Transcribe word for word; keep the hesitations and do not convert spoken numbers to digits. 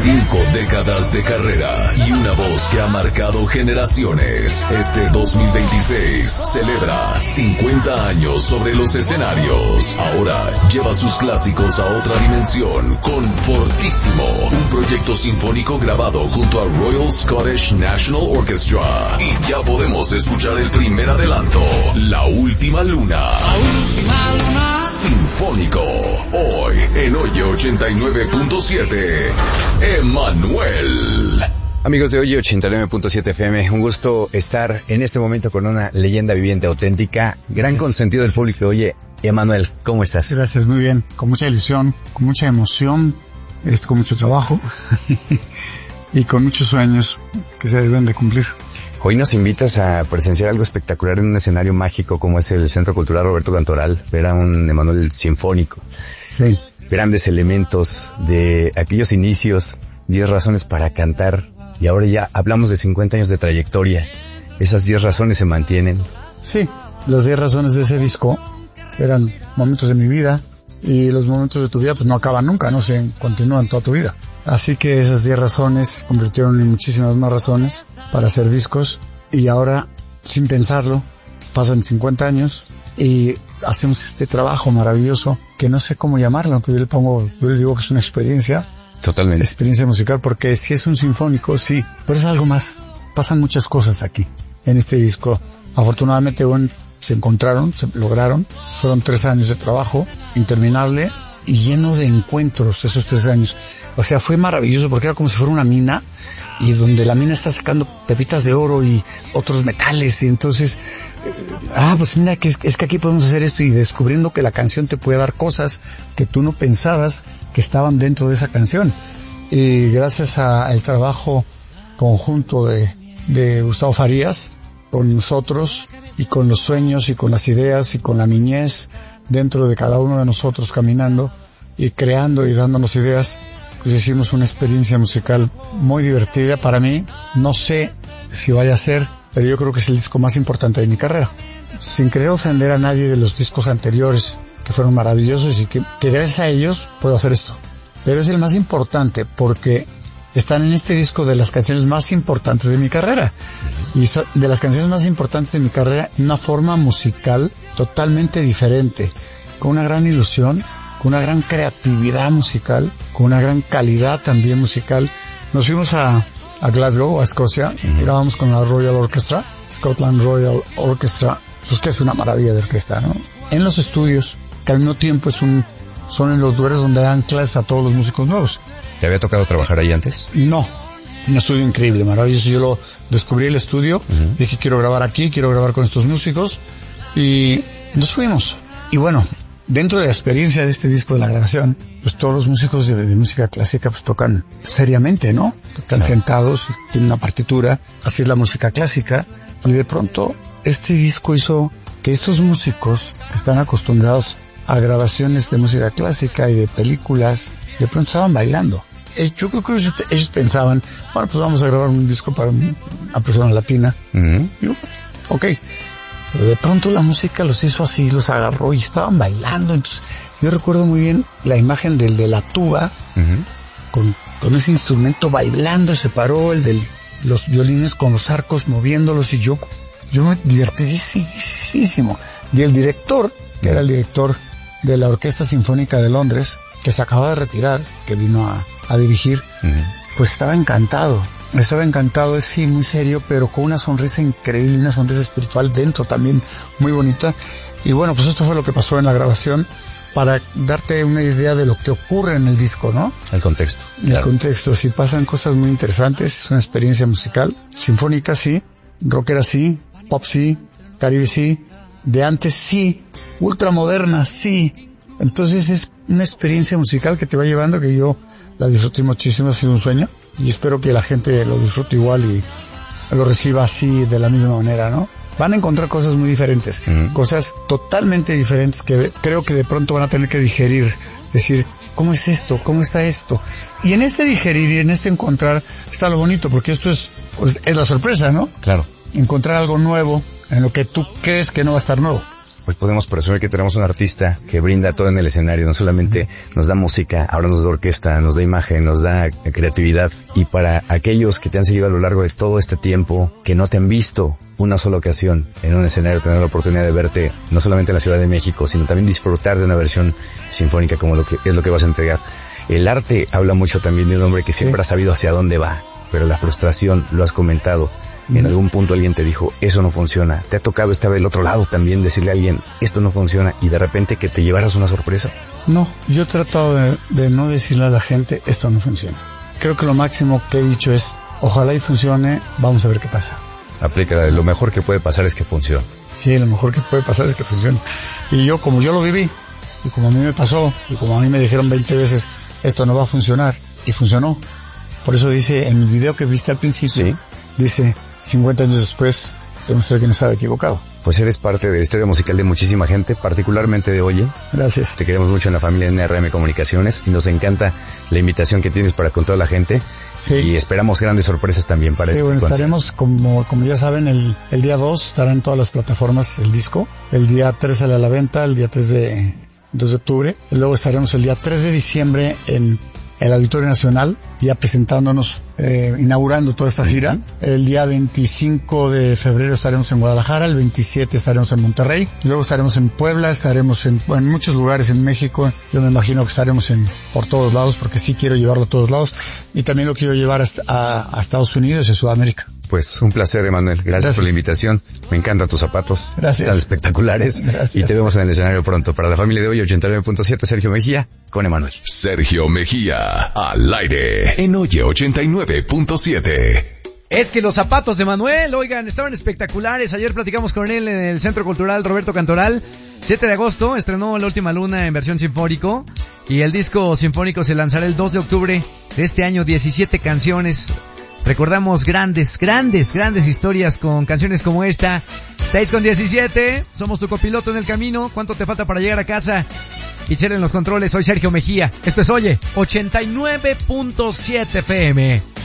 Cinco décadas de carrera y una voz que ha marcado generaciones. Este dos mil veintiséis celebra cincuenta años sobre los escenarios. Ahora lleva sus clásicos a otra dimensión con Fortísimo, un proyecto sinfónico grabado junto a Royal Scottish National Orchestra. Y ya podemos escuchar el primer adelanto, La Última Luna. La Última Luna. Sinfónico, hoy en Oye ochenta y nueve punto siete. Emanuel. Amigos de Oye ochenta y nueve punto siete F M, un gusto estar en este momento con una leyenda viviente auténtica, gran Gracias. consentido del público. Oye, Emanuel, ¿cómo estás? Gracias, muy bien, con mucha ilusión, con mucha emoción, es con mucho trabajo y con muchos sueños que se deben de cumplir. Hoy nos invitas a presenciar algo espectacular en un escenario mágico como es el Centro Cultural Roberto Cantoral, ver a un Emanuel sinfónico. Sí. Grandes elementos de aquellos inicios, diez razones para cantar, y ahora ya hablamos de cincuenta años de trayectoria. Esas diez razones se mantienen. Sí, las diez razones de ese disco eran momentos de mi vida, y los momentos de tu vida pues no acaban nunca, no se continúan toda tu vida. Así que esas diez razones se convirtieron en muchísimas más razones para hacer discos, y ahora, sin pensarlo, pasan cincuenta años y hacemos este trabajo maravilloso que no sé cómo llamarlo, pero yo le pongo, yo le digo que es una experiencia. Totalmente. Experiencia musical, porque si es un sinfónico, sí, pero es algo más. Pasan muchas cosas aquí, en este disco. Afortunadamente, bueno, se encontraron, se lograron. Fueron tres años de trabajo interminable y lleno de encuentros esos tres años. O sea, fue maravilloso porque era como si fuera una mina, y donde la mina está sacando pepitas de oro y otros metales, y entonces, eh, ah, pues mira, que es, es que aquí podemos hacer esto, y descubriendo que la canción te puede dar cosas que tú no pensabas que estaban dentro de esa canción. Y gracias al trabajo conjunto de, de Gustavo Farías con nosotros, y con los sueños y con las ideas y con la niñez dentro de cada uno de nosotros caminando y creando y dándonos ideas, pues hicimos una experiencia musical muy divertida para mí. No sé si vaya a ser, pero yo creo que es el disco más importante de mi carrera. Sin querer ofender a nadie de los discos anteriores, que fueron maravillosos y que, que gracias a ellos puedo hacer esto. Pero es el más importante porque están en este disco de las canciones más importantes de mi carrera. Y so, de las canciones más importantes de mi carrera, una forma musical totalmente diferente, con una gran ilusión, con una gran creatividad musical, con una gran calidad también musical. Nos fuimos a, a Glasgow, a Escocia, uh-huh. Grabamos con la Royal Orchestra, Scotland Royal Orchestra, pues que es una maravilla de orquesta, ¿no? En los estudios, que al mismo tiempo es un, son en los lugares donde dan clases a todos los músicos nuevos. ¿Te había tocado trabajar ahí antes? No, un estudio increíble, maravilloso. Yo lo descubrí el estudio, uh-huh. Dije quiero grabar aquí, quiero grabar con estos músicos, y nos fuimos. Y bueno, dentro de la experiencia de este disco de la grabación, pues todos los músicos de, de música clásica pues tocan seriamente, ¿no? Están claro. Sentados, tienen una partitura, así es la música clásica, y de pronto este disco hizo que estos músicos que están acostumbrados a grabaciones de música clásica y de películas, de pronto estaban bailando. Yo creo que ellos, ellos pensaban, bueno, pues vamos a grabar un disco para una persona latina. Uh-huh. Y yo, ok. Pero de pronto la música los hizo así, los agarró y estaban bailando. Entonces, yo recuerdo muy bien la imagen del de la tuba, uh-huh. con, con ese instrumento bailando, se paró el de los violines con los arcos moviéndolos, y yo, yo me divertidísimo. Y el director, que era el director de la Orquesta Sinfónica de Londres, que se acaba de retirar, que vino a, a dirigir, uh-huh. Pues estaba encantado. Estaba encantado, es sí, muy serio, pero con una sonrisa increíble, una sonrisa espiritual dentro también, muy bonita. Y bueno, pues esto fue lo que pasó en la grabación, para darte una idea de lo que ocurre en el disco, ¿no? El contexto. El claro. contexto, sí, pasan cosas muy interesantes, es una experiencia musical, sinfónica sí, rockera sí, pop sí, caribe sí, de antes sí, ultramoderna sí. Entonces es una experiencia musical que te va llevando, que yo la disfruté muchísimo, ha sido un sueño, y espero que la gente lo disfrute igual y lo reciba así de la misma manera, ¿no? Van a encontrar cosas muy diferentes, uh-huh. Cosas totalmente diferentes que creo que de pronto van a tener que digerir, decir, ¿cómo es esto? ¿Cómo está esto? Y en este digerir y en este encontrar está lo bonito, porque esto es, pues, es la sorpresa, ¿no? Claro. Encontrar algo nuevo en lo que tú crees que no va a estar nuevo. pues podemos presumir que tenemos un artista que brinda todo en el escenario, no solamente nos da música, ahora nos da orquesta, nos da imagen, nos da creatividad. Y para aquellos que te han seguido a lo largo de todo este tiempo, que no te han visto una sola ocasión en un escenario, tener la oportunidad de verte no solamente en la Ciudad de México, sino también disfrutar de una versión sinfónica como lo que es lo que vas a entregar. El arte habla mucho también de un hombre que siempre Sí. ha sabido hacia dónde va, pero la frustración, lo has comentado, en Ujú. algún punto alguien te dijo, eso no funciona. ¿Te ha tocado estar del otro lado también, decirle a alguien, esto no funciona, y de repente que te llevaras una sorpresa? No, yo he tratado de, de no decirle a la gente, esto no funciona. Creo que lo máximo que he dicho es, ojalá y funcione, vamos a ver qué pasa. Aplica la de lo mejor que puede pasar es que funcione. Sí, lo mejor que puede pasar es que funcione. Y yo, como yo lo viví, y como a mí me pasó, y como a mí me dijeron veinte veces, esto no va a funcionar, y funcionó. Por eso dice, en el video que viste al principio, Sí. dice, cincuenta años después, demostré que no estaba equivocado. Pues eres parte de la historia musical de muchísima gente, particularmente de Oye. Gracias. Te queremos mucho en la familia N R M Comunicaciones y nos encanta la invitación que tienes para con toda la gente. Sí. Y esperamos grandes sorpresas también para Sí, este bueno, concierto. estaremos, como, como ya saben, el, el día dos estará en todas las plataformas el disco. El día tres sale a la venta, el día tres de, dos de octubre. Y luego estaremos el día tres de diciembre en el Auditorio Nacional, ya presentándonos, eh, inaugurando toda esta gira. El día veinticinco de febrero estaremos en Guadalajara, el veintisiete estaremos en Monterrey, luego estaremos en Puebla, estaremos en, bueno, en muchos lugares en México. Yo me imagino que estaremos en por todos lados, porque sí quiero llevarlo a todos lados, y también lo quiero llevar hasta, a, a Estados Unidos y a Sudamérica. Pues un placer, Emanuel. Gracias, Gracias. por la invitación. Me encantan tus zapatos. Gracias. Están espectaculares. Gracias. Y te vemos en el escenario pronto. Para la familia de Hoy, ochenta y nueve punto siete, Sergio Mejía, con Emanuel. Sergio Mejía, al aire, en Oye ochenta y nueve punto siete. Es que los zapatos de Manuel, oigan, estaban espectaculares. Ayer platicamos con él en el Centro Cultural Roberto Cantoral. siete de agosto estrenó La Última Luna en versión sinfónico. Y el disco sinfónico se lanzará el dos de octubre de este año. diecisiete canciones. Recordamos grandes, grandes, grandes historias con canciones como esta. seis con diecisiete. Somos tu copiloto en el camino. ¿Cuánto te falta para llegar a casa? Itzel en los controles. Soy Sergio Mejía. Esto es Oye ochenta y nueve punto siete F M.